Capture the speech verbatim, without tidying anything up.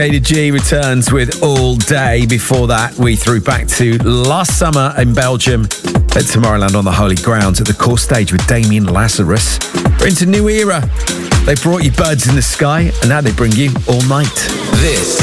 Ada G returns with All Day. Before that, we threw back to last summer in Belgium at Tomorrowland on the Holy Grounds at the core stage with Damien Lazarus. We're into new era. They brought you Birds in the Sky, and now they bring you All Night. This